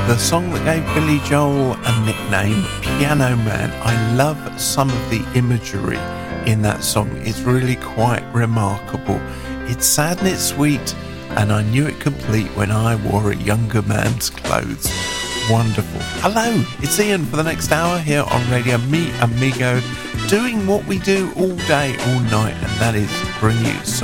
the song that gave Billy Joel a nickname, Piano Man. I love some of the imagery in that song. It's really quite remarkable. It's sad and it's sweet, and I knew it complete when I wore a younger man's clothes. Wonderful. Hello, it's Ian for the next hour here on Radio Mi Amigo, doing what we do all day, all night, and that is bring you some